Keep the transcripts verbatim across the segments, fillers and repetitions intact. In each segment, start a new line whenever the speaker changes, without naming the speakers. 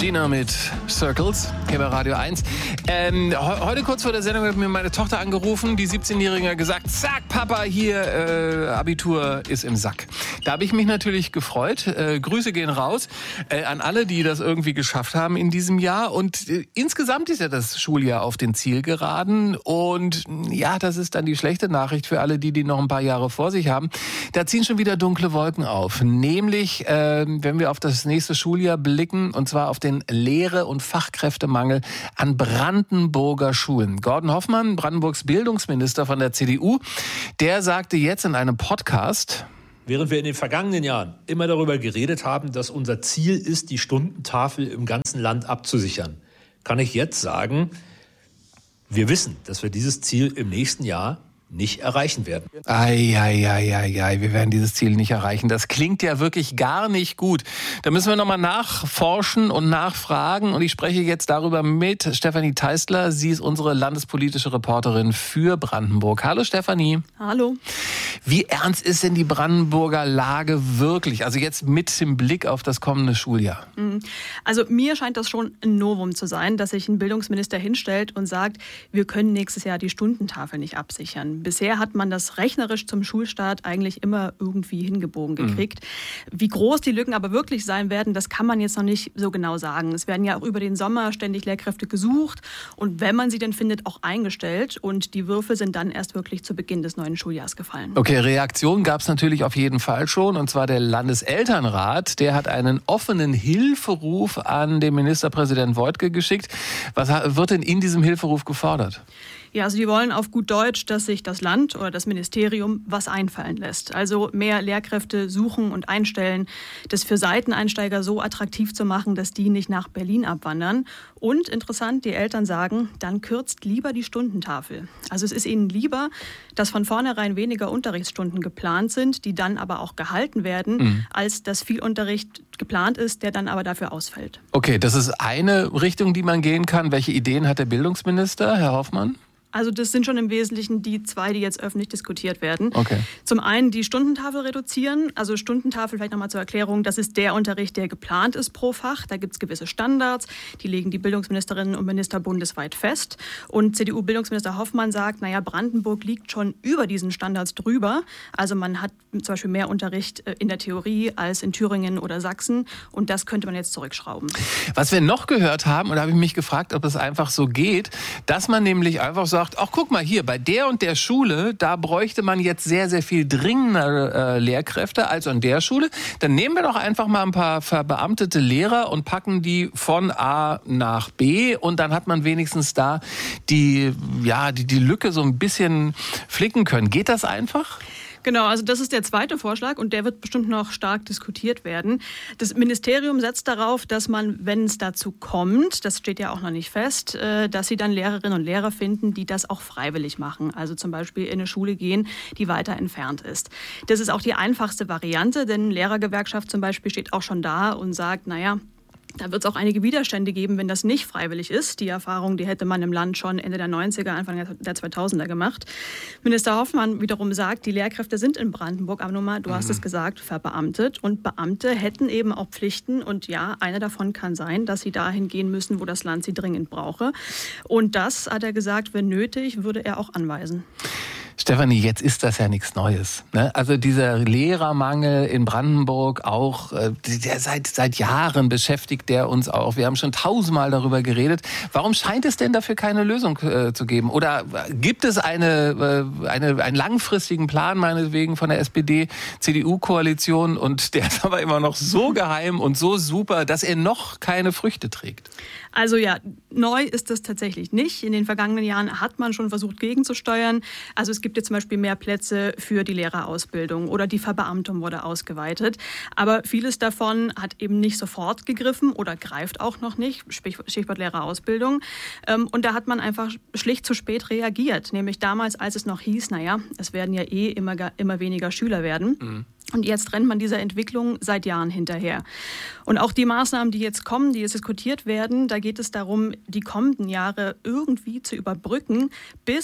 Gina mit Circles, hier bei Radio eins. Ähm, he- heute kurz vor der Sendung hat mir meine Tochter angerufen, die siebzehnjährige hat gesagt, zack, Papa, hier, äh, Abitur ist im Sack. Da habe ich mich natürlich gefreut. Äh, Grüße gehen raus äh, an alle, die das irgendwie geschafft haben in diesem Jahr. Und äh, insgesamt ist ja das Schuljahr auf den Zielgeraden. Und ja, das ist dann die schlechte Nachricht für alle, die, die noch ein paar Jahre vor sich haben. Da ziehen schon wieder dunkle Wolken auf. Nämlich, äh, wenn wir auf das nächste Schuljahr blicken, und zwar auf den Lehre- und Fachkräftemangel an Brandenburger Schulen. Gordon Hoffmann, Brandenburgs Bildungsminister von der C D U, der sagte jetzt in einem Podcast:
Während wir in den vergangenen Jahren immer darüber geredet haben, dass unser Ziel ist, die Stundentafel im ganzen Land abzusichern, kann ich jetzt sagen, wir wissen, dass wir dieses Ziel im nächsten Jahr nicht erreichen werden.
Ei, ei, ei, ei, ei, wir werden dieses Ziel nicht erreichen. Das klingt ja wirklich gar nicht gut. Da müssen wir nochmal nachforschen und nachfragen. Und ich spreche jetzt darüber mit Stefanie Teistler. Sie ist unsere landespolitische Reporterin für Brandenburg. Hallo Stefanie.
Hallo.
Wie ernst ist denn die Brandenburger Lage wirklich? Also jetzt mit dem Blick auf das kommende Schuljahr.
Also mir scheint das schon ein Novum zu sein, dass sich ein Bildungsminister hinstellt und sagt, wir können nächstes Jahr die Stundentafel nicht absichern. Bisher hat man das rechnerisch zum Schulstart eigentlich immer irgendwie hingebogen gekriegt. Mhm. Wie groß die Lücken aber wirklich sein werden, das kann man jetzt noch nicht so genau sagen. Es werden ja auch über den Sommer ständig Lehrkräfte gesucht und wenn man sie denn findet, auch eingestellt. Und die Würfel sind dann erst wirklich zu Beginn des neuen Schuljahres gefallen.
Okay, Reaktion gab es natürlich auf jeden Fall schon. Und zwar der Landeselternrat, der hat einen offenen Hilferuf an den Ministerpräsident Woidke geschickt. Was wird denn in diesem Hilferuf gefordert?
Ja, also die wollen auf gut Deutsch, dass sich das Land oder das Ministerium was einfallen lässt. Also mehr Lehrkräfte suchen und einstellen, das für Seiteneinsteiger so attraktiv zu machen, dass die nicht nach Berlin abwandern. Und interessant, die Eltern sagen, dann kürzt lieber die Stundentafel. Also es ist ihnen lieber, dass von vornherein weniger Unterrichtsstunden geplant sind, die dann aber auch gehalten werden, mhm. als dass viel Unterricht geplant ist, der dann aber dafür ausfällt.
Okay, das ist eine Richtung, die man gehen kann. Welche Ideen hat der Bildungsminister, Herr Hoffmann?
Also das sind schon im Wesentlichen die zwei, die jetzt öffentlich diskutiert werden.
Okay.
Zum einen die Stundentafel reduzieren. Also Stundentafel, vielleicht nochmal zur Erklärung, das ist der Unterricht, der geplant ist pro Fach. Da gibt es gewisse Standards, die legen die Bildungsministerinnen und Minister bundesweit fest. Und C D U-Bildungsminister Hoffmann sagt, naja, Brandenburg liegt schon über diesen Standards drüber. Also man hat zum Beispiel mehr Unterricht in der Theorie als in Thüringen oder Sachsen. Und das könnte man jetzt zurückschrauben.
Was wir noch gehört haben, und da habe ich mich gefragt, ob es einfach so geht, dass man nämlich einfach sagt, ach guck mal hier, bei der und der Schule, da bräuchte man jetzt sehr, sehr viel dringender äh, Lehrkräfte als an der Schule. Dann nehmen wir doch einfach mal ein paar verbeamtete Lehrer und packen die von A nach B und dann hat man wenigstens da die, ja, die, die Lücke so ein bisschen flicken können. Geht das einfach?
Genau, also das ist der zweite Vorschlag und der wird bestimmt noch stark diskutiert werden. Das Ministerium setzt darauf, dass man, wenn es dazu kommt, das steht ja auch noch nicht fest, dass sie dann Lehrerinnen und Lehrer finden, die das auch freiwillig machen. Also zum Beispiel in eine Schule gehen, die weiter entfernt ist. Das ist auch die einfachste Variante, denn Lehrergewerkschaft zum Beispiel steht auch schon da und sagt, naja, da wird es auch einige Widerstände geben, wenn das nicht freiwillig ist. Die Erfahrung, die hätte man im Land schon Ende der neunziger, Anfang der zweitausender gemacht. Minister Hoffmann wiederum sagt, die Lehrkräfte sind in Brandenburg, aber nun mal, du mhm. hast es gesagt, verbeamtet. Und Beamte hätten eben auch Pflichten. Und ja, eine davon kann sein, dass sie dahin gehen müssen, wo das Land sie dringend brauche. Und das, hat er gesagt, wenn nötig, würde er auch anweisen.
Stefanie, jetzt ist das ja nichts Neues. Ne? Also dieser Lehrermangel in Brandenburg auch, der seit, seit Jahren beschäftigt der uns auch. Wir haben schon tausendmal darüber geredet. Warum scheint es denn dafür keine Lösung äh, zu geben? Oder gibt es eine, äh, eine, einen langfristigen Plan, meinetwegen, von der S P D-C D U-Koalition und der ist aber immer noch so geheim und so super, dass er noch keine Früchte trägt?
Also ja, neu ist das tatsächlich nicht. In den vergangenen Jahren hat man schon versucht, gegenzusteuern. Also es gibt jetzt zum Beispiel mehr Plätze für die Lehrerausbildung oder die Verbeamtung wurde ausgeweitet. Aber vieles davon hat eben nicht sofort gegriffen oder greift auch noch nicht, Stichwort Lehrerausbildung. Und da hat man einfach schlicht zu spät reagiert. Nämlich damals, als es noch hieß, naja, es werden ja eh immer, immer weniger Schüler werden. Mhm. Und jetzt rennt man dieser Entwicklung seit Jahren hinterher. Und auch die Maßnahmen, die jetzt kommen, die jetzt diskutiert werden, da geht es darum, die kommenden Jahre irgendwie zu überbrücken, bis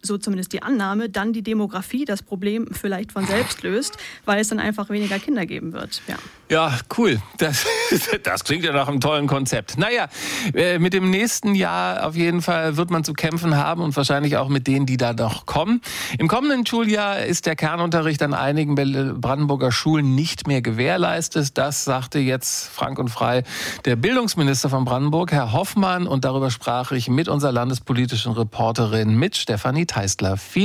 so zumindest die Annahme, dann die Demografie das Problem vielleicht von selbst löst, weil es dann einfach weniger Kinder geben wird. Ja,
ja cool. Das, das klingt ja nach einem tollen Konzept. Naja, mit dem nächsten Jahr auf jeden Fall wird man zu kämpfen haben und wahrscheinlich auch mit denen, die da noch kommen. Im kommenden Schuljahr ist der Kernunterricht an einigen Brandenburger Schulen nicht mehr gewährleistet. Das sagte jetzt frank und frei der Bildungsminister von Brandenburg, Herr Hoffmann. Und darüber sprach ich mit unserer landespolitischen Reporterin, mit Stefanie Teistler. Vielen